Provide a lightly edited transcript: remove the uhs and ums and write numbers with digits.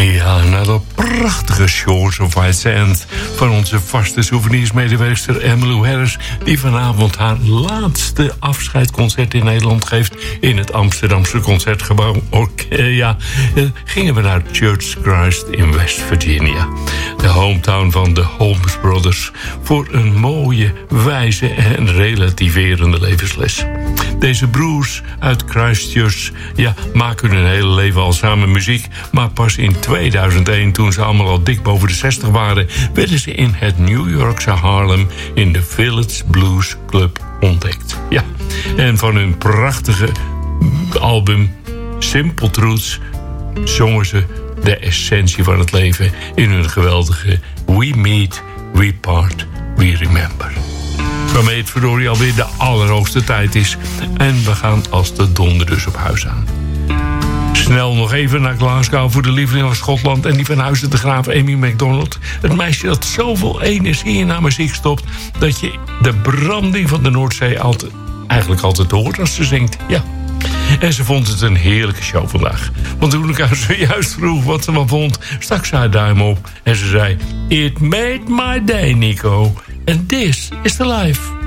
Ja, na dat prachtige Shores of White Sand van onze vaste souvenirsmedewerkster Emmylou Harris, die vanavond haar laatste afscheidsconcert in Nederland geeft in het Amsterdamse Concertgebouw. Gingen we naar Church Christ in West Virginia, de hometown van de Holmes Brothers, voor een mooie, wijze en relativerende levensles. Deze broers uit Christchurch maken hun hele leven al samen muziek, maar pas in 2001, toen ze allemaal al dik boven de 60 waren, werden ze in het New Yorkse Harlem in de Village Blues Club ontdekt. Ja, en van hun prachtige album Simple Truths zongen ze de essentie van het leven in hun geweldige We Meet, We Part, We Remember. Waarmee het verdorie alweer de allerhoogste tijd is. En we gaan als de donder dus op huis aan. Snel nog even naar Glasgow voor de lieveling van Schotland en die van Huizen de Graaf, Amy MacDonald. Het meisje dat zoveel energie in haar muziek stopt dat je de branding van de Noordzee eigenlijk altijd hoort als ze zingt. Ja. En ze vond het een heerlijke show vandaag. Want toen ik haar zojuist vroeg wat ze van vond, stak ze haar duim op en ze zei: It made my day, Nico. And this is the life.